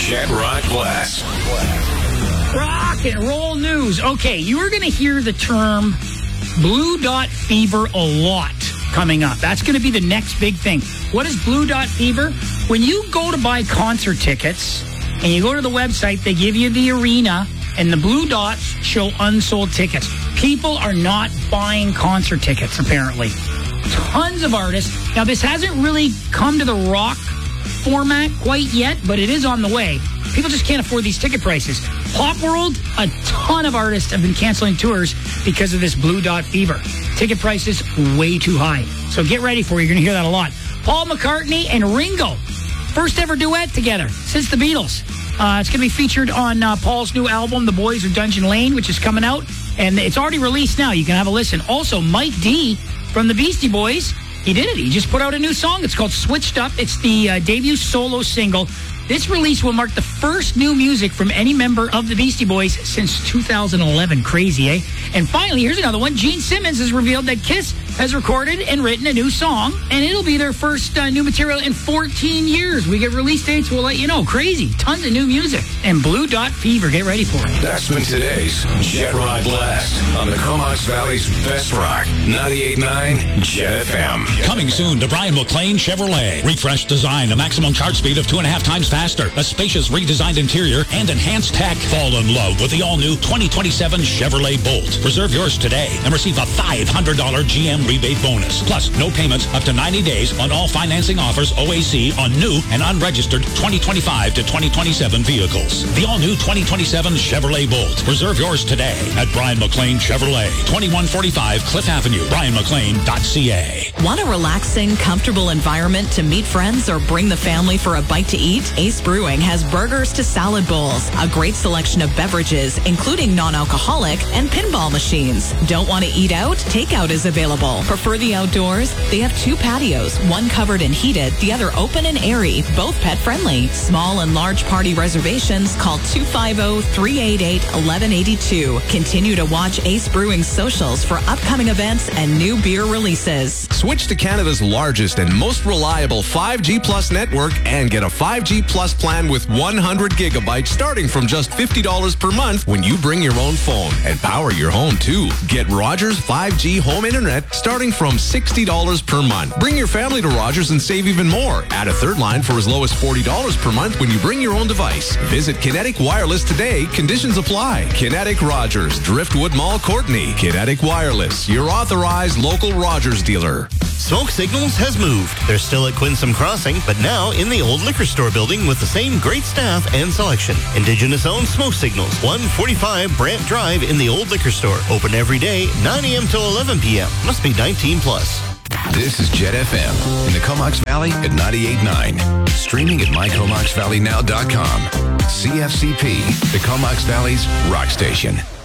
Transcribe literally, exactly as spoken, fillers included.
Jet Rock Blast. Rock and roll news. Okay, you are going to hear the term Blue Dot Fever a lot coming up. That's going to be the next big thing. What is Blue Dot Fever? When you go to buy concert tickets and you go to the website, they give you the arena and the blue dots show unsold tickets. People are not buying concert tickets, apparently. Tons of artists. Now, this hasn't really come to the rock format quite yet, but it is on the way. People just can't afford these ticket prices. Pop World, a ton of artists have been canceling tours because of this Blue Dot Fever. Ticket prices way too high. So get ready for it. You're going to hear that a lot. Paul McCartney and Ringo, first ever duet together since the Beatles. Uh, it's going to be featured on uh, Paul's new album, The Boys of Dungeon Lane, which is coming out. And it's already released now. You can have a listen. Also, Mike D from the Beastie Boys, he did it. He just put out a new song. It's called Switched Up. It's the uh, debut solo single. This release will mark the first new music from any member of the Beastie Boys since two thousand eleven. Crazy, eh? And finally, here's another one. Gene Simmons has revealed that Kiss has recorded and written a new song, and it'll be their first uh, new material in fourteen years. We get release dates, we'll let you know. Crazy. Tons of new music. And Blue Dot Fever. Get ready for it. That's been today's Jet Rock Blast on the Comox Valley's best rock, ninety-eight point nine Jet F M. Coming soon to Brian McLean Chevrolet. Refreshed design, a maximum charge speed of two and a half times faster, a spacious redesigned interior, and enhanced tech. Fall in love with the all-new twenty twenty-seven Chevrolet Bolt. Reserve yours today and receive a five hundred dollars G M rebate bonus. Plus, no payments up to ninety days on all financing offers O A C on new and unregistered twenty twenty-five to twenty twenty-seven vehicles. The all-new twenty twenty-seven Chevrolet Bolt. Reserve yours today at Brian McLean Chevrolet, twenty-one forty-five Cliff Avenue, brian mclean dot c a. Want a relaxing, comfortable environment to meet friends or bring the family for a bite to eat? Ace Brewing has burgers to salad bowls, a great selection of beverages, including non-alcoholic, and pinball machines. Don't want to eat out? Takeout is available. Prefer the outdoors? They have two patios, one covered and heated, the other open and airy, both pet-friendly. Small and large party reservations, call two five zero, three eight eight, one one eight two. Continue to watch Ace Brewing's socials for upcoming events and new beer releases. Switch to Canada's largest and most reliable five G Plus network and get a five G Plus plan with one hundred gigabytes starting from just fifty dollars per month when you bring your own phone and power your home too. Get Rogers five G home internet starting from sixty dollars per month. Bring your family to Rogers and save even more. Add a third line for as low as forty dollars per month when you bring your own device. Visit Kinetic Wireless today. Conditions apply. Kinetic Rogers, Driftwood Mall, Courtney. Kinetic Wireless, your authorized local Rogers dealer. Smoke Signals has moved. They're still at Quinsam Crossing, but now in the old liquor store building with the same great staff and selection. Indigenous-owned Smoke Signals, one forty-five Brant Drive in the old liquor store. Open every day, nine a.m. till eleven p.m. Must be nineteen plus. This is Jet F M in the Comox Valley at ninety-eight point nine. Streaming at my comox valley now dot com. C F C P, the Comox Valley's rock station.